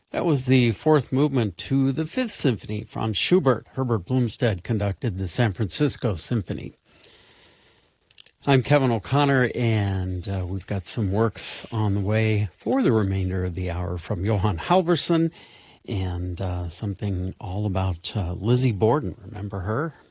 That was the fourth movement to the Fifth Symphony. Franz Schubert. Herbert Blumstead conducted the San Francisco Symphony. I'm Kevin O'Connor, and we've got some works on the way for the remainder of the hour from Johann Halvorson, and something all about Lizzie Borden. Remember her?